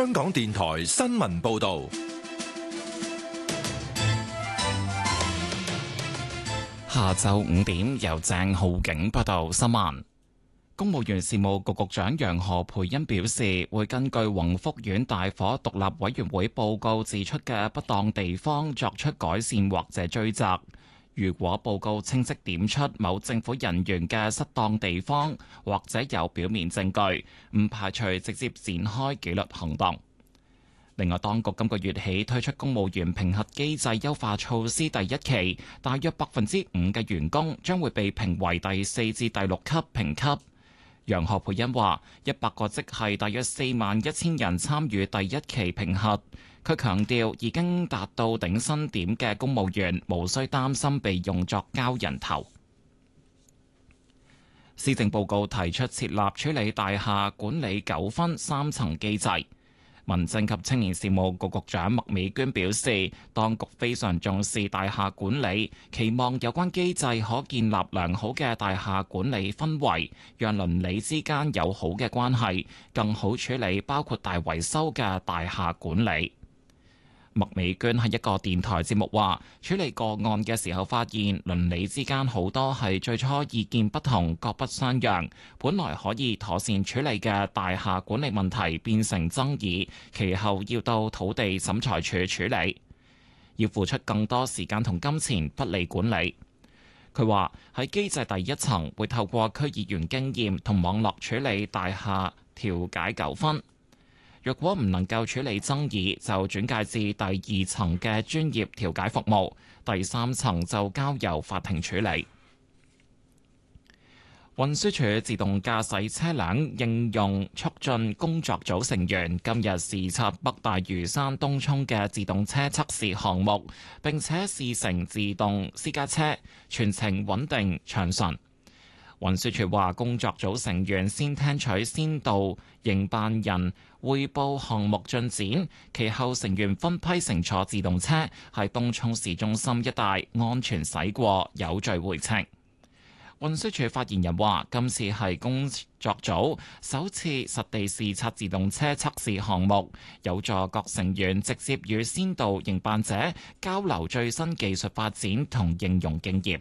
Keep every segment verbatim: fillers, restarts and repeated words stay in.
香港電台新聞報道。 下晝五點，由鄭浩景報道新聞。公務員事務局局長楊何蓓茵表示，會根據宏福苑大火獨立委員會報告指出嘅不當地方作出改善或者追責。如果報告清晰點出某政府人員嘅失當地方，或者有表面證據，唔排除直接展開紀律行動。另外，當局今個月起推出公務員評核機制優化措施第一期，大約百分之五嘅員工將會被評為第四至第六級評級。楊何蓓茵話：一百個職系大約四萬一千人參與第一期評核。佢強調，已經達到頂薪點嘅公務員無需擔心被用作交人頭。施政報告提出設立處理大廈管理糾紛三層機制。民政及青年事務局局長麥美娟表示，當局非常重視大廈管理，期望有關機制可建立良好嘅大廈管理氛圍，讓鄰里之間有好嘅關係，更好處理包括大維修嘅大廈管理。麥美娟喺一個電台節目話，處理個案嘅時候發現鄰里之間好多係最初意見不同，各不相讓，本來可以妥善處理嘅大廈管理問題變成爭議，其後要到土地審裁處處理，要付出更多時間同金錢，不利管理。佢話喺機制第一層會透過區議員經驗同網絡處理大廈調解糾紛。若果唔能夠處理爭議，就轉介至第二層嘅專業調解服務，第三層就交由法庭處理。運輸署自動駕駛車輛應用促進工作組成員今日視察北大嶼山東涌嘅自動車測試項目，並且試乘自動私家車，全程穩定暢順。運輸署話，工作組成員先聽取先導營辦人匯報項目進展，其後成員分批乘坐自動車喺東涌市中心一帶安全駛過，有序回程。運輸署發言人話，今次係工作組首次實地視察自動車測試項目，有助各成員直接與先導營辦者交流最新技術發展同應用經驗。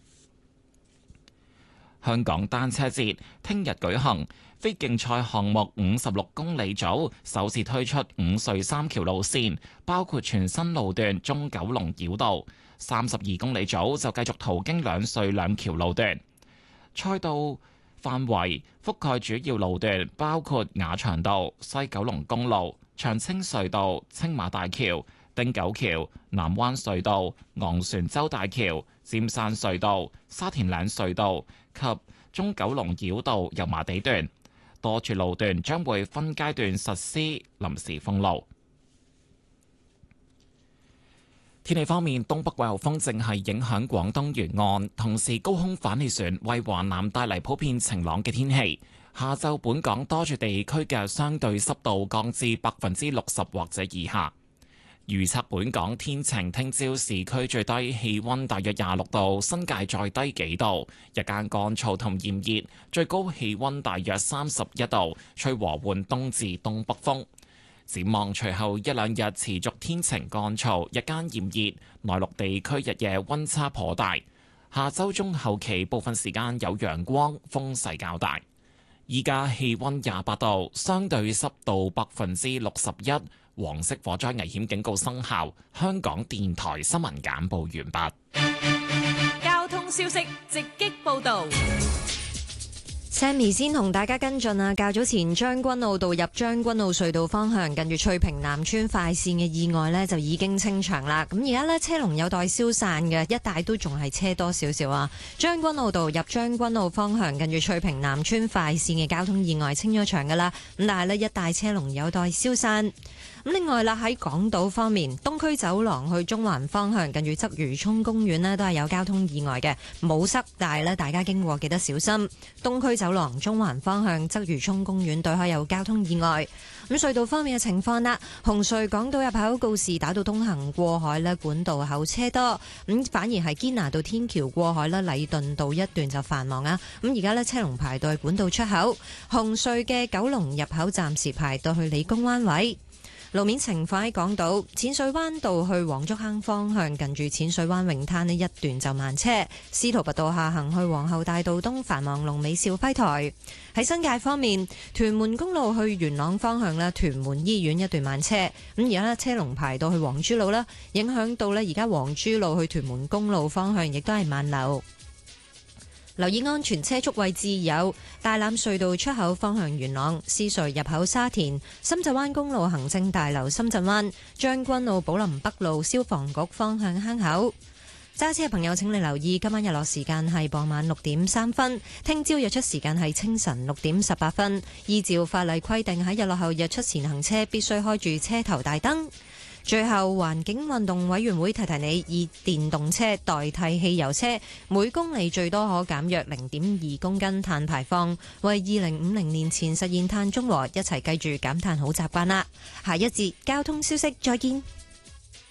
香港單車節聽日舉行，非競賽項目五十六公里組首次推出五隧三橋路線，包括全新路段中九龍繞道；三十二公里組就繼續途經兩隧兩橋路段。賽道範圍覆蓋主要路段，包括雅翔道、西九龍公路、長青隧道、青馬大橋、汀九橋、南灣隧道、昂船洲大橋、尖山隧道、沙田嶺隧道及中九龍繞道油麻地段，多處路段將會分階段實施臨時封路。天氣方面，東北季候風正係影響廣東沿岸，同時高空反氣旋為華南帶嚟普遍晴朗嘅天氣。下晝本港多處地區嘅相對濕度降至百分之六十或者以下。預測本港天晴，聽朝市區最低氣溫大約廿六度，新界再低幾度。日間乾燥同炎熱，最高氣溫大約三十一度，吹和緩東至東北風。展望隨後一兩日持續天晴乾燥，日間炎熱，內陸地區日夜溫差頗大。下周中後期部分時間有陽光，風勢較大。依家氣溫廿八度，相對濕度百分之六十一。黃色火災危險警告生效。香港電台新聞簡報完畢。 交通消息直擊報道。 Sammy 先同大家跟進啊，較早前將軍澳道入將軍澳隧道方向，近住翠屏南村快線嘅意外呢，就已經清場啦。咁而家呢，車龍有待消散嘅，一帶都仲係車多少少啊。將軍澳道入將軍澳方向，近住翠屏南村快線嘅交通意外清咗場噶啦。咁但係呢，一帶車龍有待消散。咁另外啦，喺港島方面，東區走廊去中環方向，近住鰂魚涌公園呢，都係有交通意外嘅，冇塞，但係呢，大家經過記得小心。東區走廊中環方向鰂魚涌公園對開有交通意外。咁隧道方面嘅情況啦，紅隧港島入口告士打道東行過海呢，管道口車多，咁反而係堅拿道天橋過海啦，禮頓道一段就繁忙啊。咁而家呢，車龍排到去管道出口，紅隧嘅九龍入口暫時排到去理工灣位。 路面情況喺港島淺水灣道去黃竹坑方向，近住淺水灣泳灘呢一段就慢車。司徒拔道下行去皇后大道東繁忙，龍尾兆輝台。喺新界方面，屯門公路去元朗方向咧，屯門醫院一段慢車。咁而家咧車龍排到去黃珠路啦，影響到咧而家黃珠路去屯門公路方向亦都係慢流。留意安全車速位置有大欖隧道出口方向元朗、獅隧入口沙田、深圳灣公路行政大樓深圳灣、將軍澳寶林北路消防局方向坑口。揸車嘅朋友請你留意，今晚日落時間係傍晚六點三分，聽朝日出時間係清晨六點十八分。依照法例規定，喺日落後日出前行車必須開住車頭大燈。最後，環境運動委員會提提你，以電動車代替汽油車，每公里最多可減約零點二公斤碳排放，為二零五零年前實現碳中和，一齊記住減碳好習慣啦。下一節交通消息，再見。